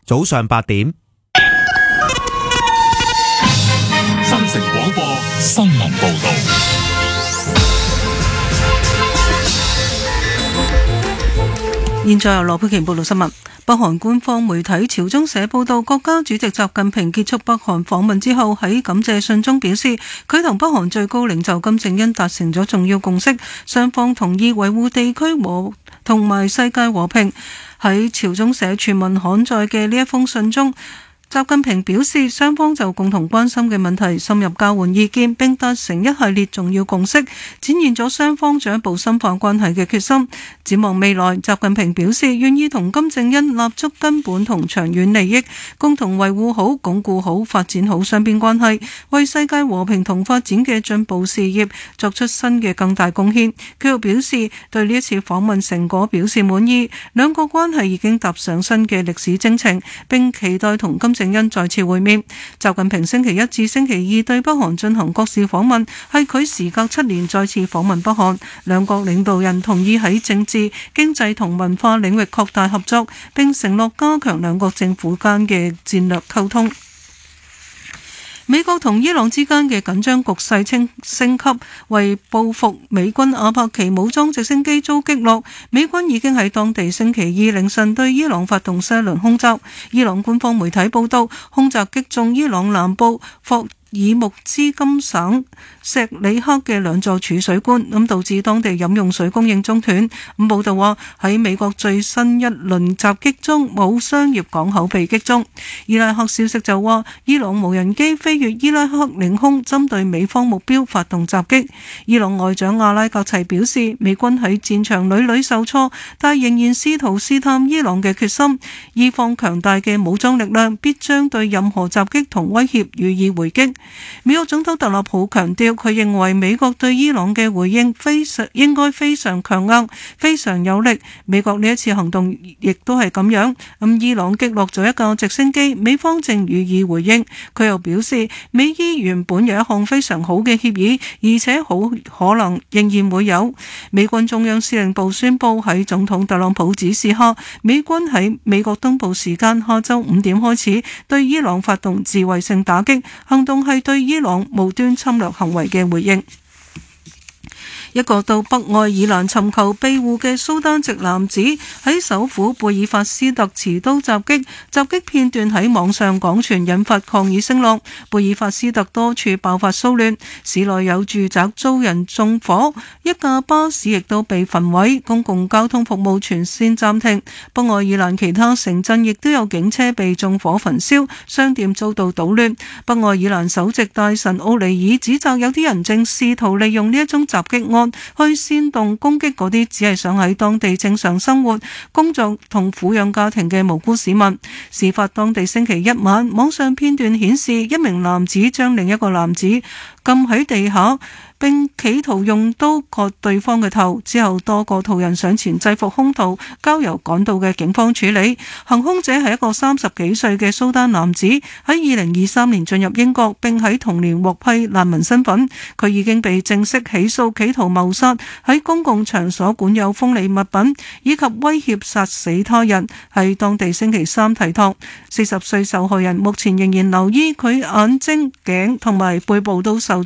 早上8點。 新城廣播新聞報道。 現在由羅佩琪報道新聞。北韓官方媒體朝中社報道，國家主席習近平結束北韓訪問之後，喺感謝信中表示，佢同北韓最高領袖金正恩達成咗重要共識，雙方同意維護地區同埋世界和平。喺朝中社全文刊載嘅呢一封信中，習近平表示，雙方就共同關心嘅問題深入交換意見，並達成一系列重要共識，展現咗雙方進一步深化關係嘅決心。展望未來，習近平表示願意同金正恩立足根本同長遠利益，共同維護好、鞏固好、發展好雙邊關係，為世界和平同發展嘅進步事業作出新嘅更大貢獻。佢又表示對呢一次訪問成果表示滿意，兩國關係已經踏上新嘅歷史征程，並期待同金正恩再次會面。習近平星期一至星期二對北韓進行國事訪問，係佢時隔7年再次訪問北韓。兩國領導人同意喺政治、經濟同文化領域擴大合作，並承諾加強兩國政府間嘅戰略溝通。美國同伊朗之間嘅緊張局勢升級，為報復美軍阿帕奇武裝直升機遭擊落，美軍已經喺當地星期二凌晨對伊朗發動新一輪空襲。伊朗官方媒體報道，空襲擊中伊朗南部霍爾木茲金省石里克嘅2座儲水罐，導致當地飲用水供應中斷。報道話喺美國最新一輪襲擊中，冇商業港口被擊中。伊拉克消息就話，伊朗無人機飛越伊拉克領空，針對美方目標發動襲擊。伊朗外長阿拉格齊表示，美軍喺戰場屢屢受挫，但仍然試圖試探伊朗嘅決心。伊方強大嘅武裝力量必將對任何襲擊同威脅予以回擊。美國總統特朗普強調，佢認為美國對伊朗嘅回應應該非常強硬、非常有力。美國呢一次行動亦都係咁樣。伊朗擊落咗一架直升機，美方正予以回應。佢又表示，美伊原本有一項非常好嘅協議，而且好可能仍然會有。美軍中央司令部宣布，喺總統特朗普指示下，美軍喺美國東部時間下晝5點開始對伊朗發動自衛性打擊行動，係對伊朗無端侵略行為嘅回應。一個到北愛爾蘭尋求庇護嘅蘇丹籍男子喺首府貝爾法斯特持刀襲擊片段喺網上廣傳，引發抗議聲浪。貝爾法斯特多處爆發騷亂，市內有住宅遭人縱火，一架巴士亦都被焚毀，公共交通服務全線暫停。北愛爾蘭其他城鎮亦都有警車被縱火焚燒，商店遭到搗亂。北愛爾蘭首席大臣奧尼爾指責有啲人正試圖利用呢一宗襲擊案去煽動攻擊嗰啲只係想喺當地正常生活、工作同撫養家庭嘅無辜市民。事發當地星期一晚，網上片段顯示一名男子將另一個男子撳喺地下，並企圖用刀割對方嘅頭，之後多個途人上前制服兇徒，交由趕到嘅警方處理。行兇者係一個30幾歲嘅蘇丹男子，喺2023年進入英國，並喺同年獲批難民身份。佢已經被正式起訴企圖謀殺、喺公共場所管有鋒利物品以及威脅殺死他人，喺當地星期三提堂。40歲受害人目前仍然留醫，佢眼睛、頸同埋背部都受